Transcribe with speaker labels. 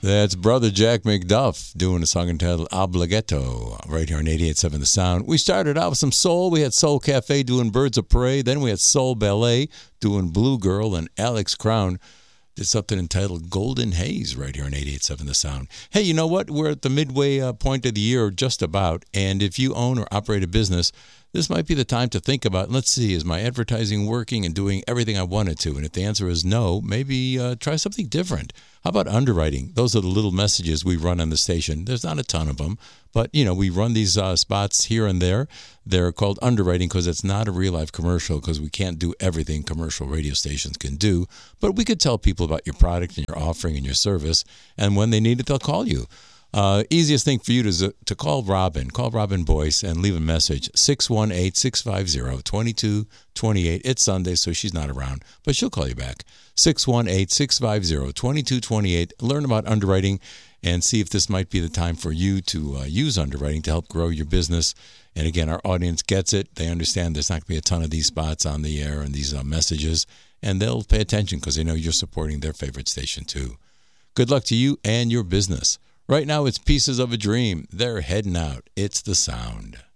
Speaker 1: That's Brother Jack McDuff doing a song entitled Obligato right here on 88.7 The Sound. We started out with some soul. We had Soul Cafe doing Birds of Prey. Then we had Soul Ballet doing Blue Girl, and Alex Crown did something entitled Golden Haze right here on 88.7 The Sound. Hey, you know what? We're at the midway point of the year, just about. And if you own or operate a business, this might be the time to think about, let's see, is my advertising working and doing everything I wanted to? And if the answer is no, maybe try something different. How about underwriting? Those are the little messages we run on the station. There's not a ton of them, but, we run these spots here and there. They're called underwriting because it's not a real-life commercial, because we can't do everything commercial radio stations can do. But we could tell people about your product and your offering and your service, and when they need it, they'll call you. Easiest thing for you is to call Robin. Call Robin Boyce and leave a message, 618-650-2228. It's Sunday, so she's not around, but she'll call you back. 618-650-2228. Learn about underwriting and see if this might be the time for you to use underwriting to help grow your business. And again, our audience gets it. They understand there's not going to be a ton of these spots on the air and these messages, and they'll pay attention because they know you're supporting their favorite station too. Good luck to you and your business. Right now, it's Pieces of a Dream. They're heading out. It's The Sound.